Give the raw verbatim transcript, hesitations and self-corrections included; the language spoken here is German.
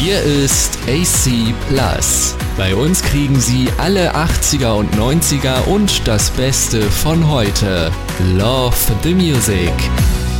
Hier ist A C Plus. Bei uns kriegen Sie alle achtziger und neunziger und das Beste von heute. Love the Music.